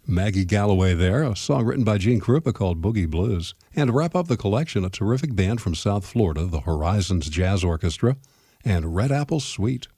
Maggie Galloway there, a song written by Gene Krupa called Boogie Blues. And to wrap up the collection, a terrific band from South Florida, the Horizons Jazz Orchestra, and Red Apple Suite.